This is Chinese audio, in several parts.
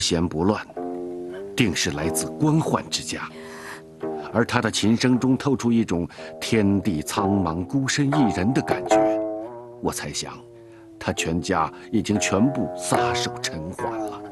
闲不乱，定是来自官宦之家。而他的琴声中透出一种天地苍茫、孤身一人的感觉，我猜想，他全家已经全部撒手尘寰了。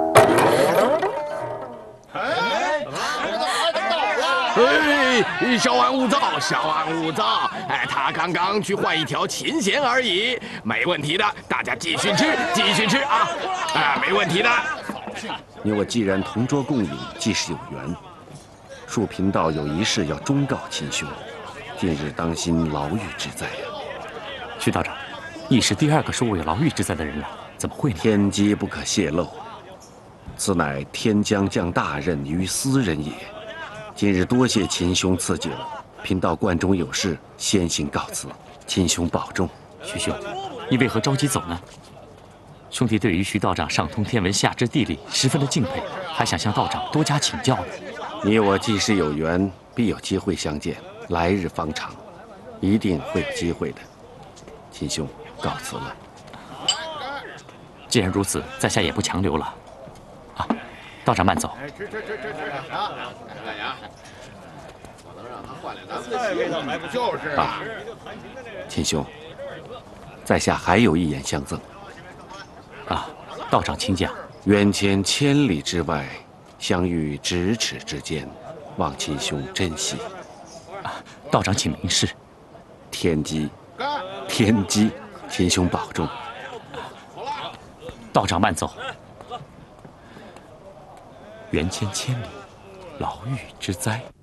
稍安勿躁，稍安勿躁。他刚刚去换一条琴弦而已，没问题的。大家继续吃，继续吃啊！没问题的。 你我既然同桌共饮，既是有缘。树贫道有一事要忠告秦兄，近日当心牢狱之灾呀。 徐道长，你是第2个说我有牢狱之灾的人了，怎么会呢？ 天机不可泄露，此乃天将降大任于斯人也。今日多谢秦兄赐酒，贫道观中有事，先行告辞，秦兄保重。 徐兄，你为何着急走呢？兄弟对于徐道长上通天文下知地理十分的敬佩，还想向道长多加请教呢。 你我既是有缘，必有机会相见，来日方长，一定会有机会的。秦兄，告辞了。 既然如此，在下也不强留了。道长慢走。 爸，秦兄，在下还有一言相赠。 道长请讲。 远牵千里之外，相遇咫尺之间，望秦兄珍惜。 道长请明示。 天机，天机，秦兄保重。 道长慢走。缘牵千里，牢狱之灾。